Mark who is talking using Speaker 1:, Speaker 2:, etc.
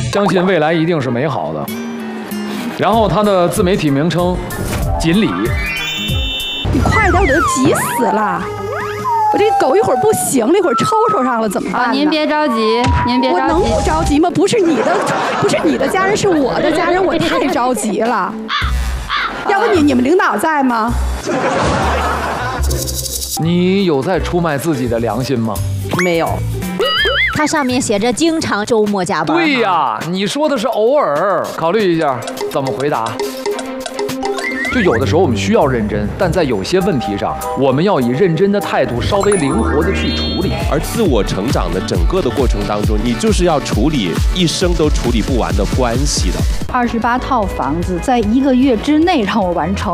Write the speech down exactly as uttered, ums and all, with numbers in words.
Speaker 1: 相信未来一定是美好的。然后他的自媒体名称锦鲤。
Speaker 2: 你快点，我都急死了！我这狗一会儿不行了，一会儿抽抽上了怎么办呢？
Speaker 3: 啊，您别着急，您别着急。
Speaker 2: 我能不着急吗？不是你的，不是你的家人，是我的家人，我太着急了。要不你你们领导在吗？
Speaker 1: 你有在出卖自己的良心吗？
Speaker 2: 没有。
Speaker 4: 它上面写着经常周末加班。
Speaker 1: 对呀，你说的是偶尔，考虑一下怎么回答。就有的时候我们需要认真，但在有些问题上，我们要以认真的态度，稍微灵活的去处理。
Speaker 5: 而自我成长的整个的过程当中，你就是要处理一生都处理不完的关系的。
Speaker 6: 二十八套房子，在一个月之内让我完成。